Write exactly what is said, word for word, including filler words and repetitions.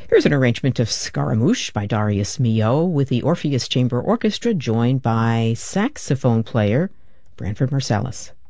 Here's an arrangement of Scaramouche by Darius Milhaud with the Orpheus Chamber Orchestra joined by saxophone player Branford Marsalis.